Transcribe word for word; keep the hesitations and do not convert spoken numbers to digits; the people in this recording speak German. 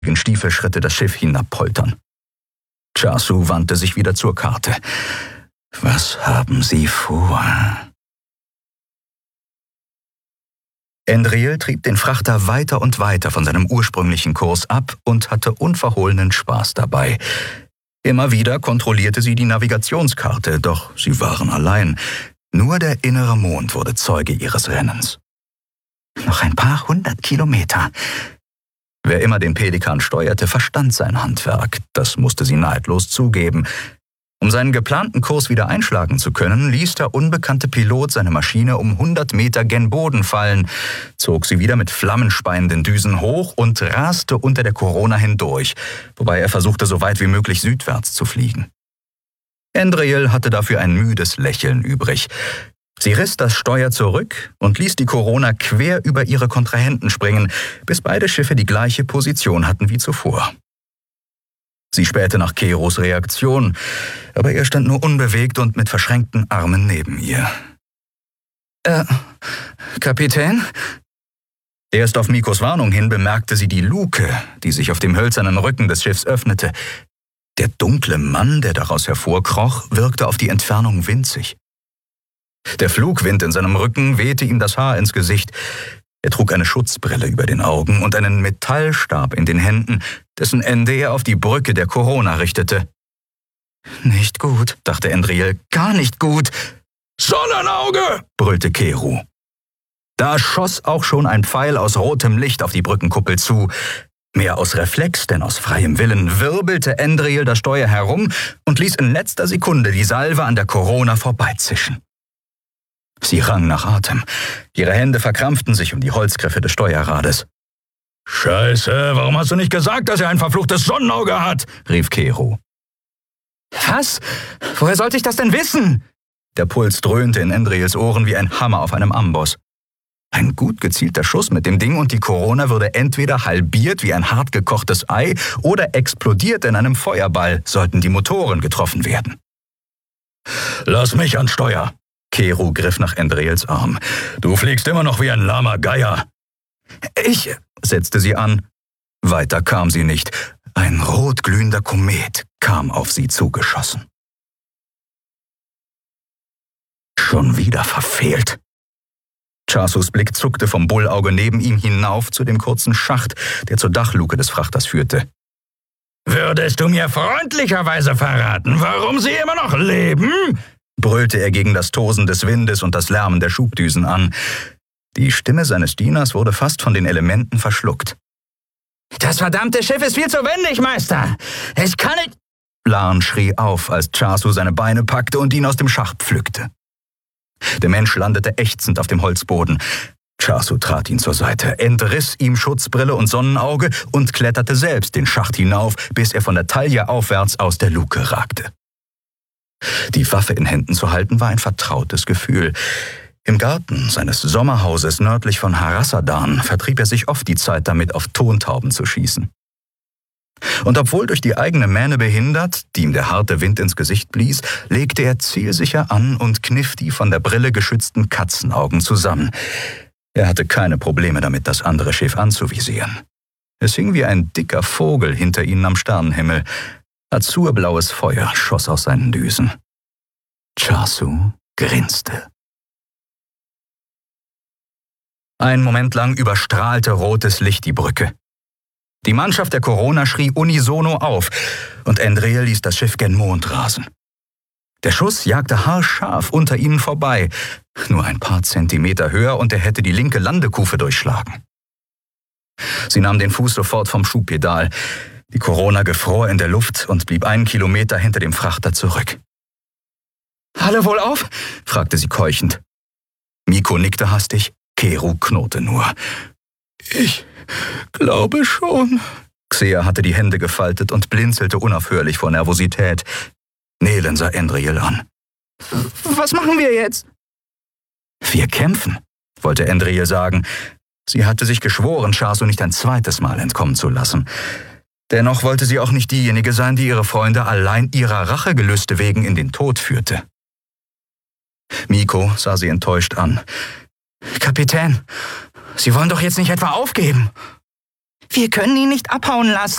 in Stiefelschritte das Schiff hinabpoltern. Chasu wandte sich wieder zur Karte. Was haben Sie vor? Andriel trieb den Frachter weiter und weiter von seinem ursprünglichen Kurs ab und hatte unverhohlenen Spaß dabei. Immer wieder kontrollierte sie die Navigationskarte, doch sie waren allein. Nur der innere Mond wurde Zeuge ihres Rennens. Noch ein paar hundert Kilometer. Wer immer den Pelikan steuerte, verstand sein Handwerk. Das musste sie neidlos zugeben. Um seinen geplanten Kurs wieder einschlagen zu können, ließ der unbekannte Pilot seine Maschine um hundert Meter gen Boden fallen, zog sie wieder mit flammenspeienden Düsen hoch und raste unter der Korona hindurch, wobei er versuchte, so weit wie möglich südwärts zu fliegen. Andriel hatte dafür ein müdes Lächeln übrig. Sie riss das Steuer zurück und ließ die Korona quer über ihre Kontrahenten springen, bis beide Schiffe die gleiche Position hatten wie zuvor. Sie spähte nach Keros Reaktion, aber er stand nur unbewegt und mit verschränkten Armen neben ihr. Äh, Kapitän? Erst auf Mikos Warnung hin bemerkte sie die Luke, die sich auf dem hölzernen Rücken des Schiffs öffnete. Der dunkle Mann, der daraus hervorkroch, wirkte auf die Entfernung winzig. Der Flugwind in seinem Rücken wehte ihm das Haar ins Gesicht. Er trug eine Schutzbrille über den Augen und einen Metallstab in den Händen, dessen Ende er auf die Brücke der Korona richtete. »Nicht gut«, dachte Andriel, »gar nicht gut.« »Sonnenauge«, brüllte Keru. Da schoss auch schon ein Pfeil aus rotem Licht auf die Brückenkuppel zu. Mehr aus Reflex denn aus freiem Willen wirbelte Andriel das Steuer herum und ließ in letzter Sekunde die Salve an der Korona vorbeizischen. Sie rang nach Atem. Ihre Hände verkrampften sich um die Holzgriffe des Steuerrades. »Scheiße, warum hast du nicht gesagt, dass er ein verfluchtes Sonnenauge hat?« rief Keru. »Was? Woher sollte ich das denn wissen?« Der Puls dröhnte in Andriels Ohren wie ein Hammer auf einem Amboss. Ein gut gezielter Schuss mit dem Ding und die Korona würde entweder halbiert wie ein hart gekochtes Ei oder explodiert in einem Feuerball, sollten die Motoren getroffen werden. »Lass mich ans Steuer!« Keru griff nach Andriels Arm. »Du fliegst immer noch wie ein lahmer Geier.« »Ich«, setzte sie an. Weiter kam sie nicht. Ein rotglühender Komet kam auf sie zugeschossen. Schon wieder verfehlt. Chasus Blick zuckte vom Bullauge neben ihm hinauf zu dem kurzen Schacht, der zur Dachluke des Frachters führte. »Würdest du mir freundlicherweise verraten, warum sie immer noch leben?« brüllte er gegen das Tosen des Windes und das Lärmen der Schubdüsen an. Die Stimme seines Dieners wurde fast von den Elementen verschluckt. »Das verdammte Schiff ist viel zu windig, Meister! Ich kann nicht...« Larn schrie auf, als Chasu seine Beine packte und ihn aus dem Schacht pflückte. Der Mensch landete ächzend auf dem Holzboden. Chasu trat ihn zur Seite, entriss ihm Schutzbrille und Sonnenauge und kletterte selbst den Schacht hinauf, bis er von der Taille aufwärts aus der Luke ragte. Die Waffe in Händen zu halten war ein vertrautes Gefühl. Im Garten seines Sommerhauses nördlich von Harassadan vertrieb er sich oft die Zeit damit, auf Tontauben zu schießen. Und obwohl durch die eigene Mähne behindert, die ihm der harte Wind ins Gesicht blies, legte er zielsicher an und kniff die von der Brille geschützten Katzenaugen zusammen. Er hatte keine Probleme damit, das andere Schiff anzuvisieren. Es hing wie ein dicker Vogel hinter ihnen am Sternenhimmel. Azurblaues Feuer schoss aus seinen Düsen. Chasu grinste. Einen Moment lang überstrahlte rotes Licht die Brücke. Die Mannschaft der Korona schrie unisono auf und Andriel ließ das Schiff gen Mond rasen. Der Schuss jagte haarscharf unter ihnen vorbei, nur ein paar Zentimeter höher und er hätte die linke Landekufe durchschlagen. Sie nahm den Fuß sofort vom Schubpedal. Die Korona gefror in der Luft und blieb einen Kilometer hinter dem Frachter zurück. »Alle wohl auf?« fragte sie keuchend. Miko nickte hastig, Keru knurrte nur. »Ich glaube schon.« Xea hatte die Hände gefaltet und blinzelte unaufhörlich vor Nervosität. Nelen sah Andriel an. »Was machen wir jetzt?« »Wir kämpfen«, wollte Andriel sagen. Sie hatte sich geschworen, Chasu nicht ein zweites Mal entkommen zu lassen. Dennoch wollte sie auch nicht diejenige sein, die ihre Freunde allein ihrer Rachegelüste wegen in den Tod führte. Miko sah sie enttäuscht an. »Kapitän, Sie wollen doch jetzt nicht etwa aufgeben?« Wir können ihn nicht abhauen lassen.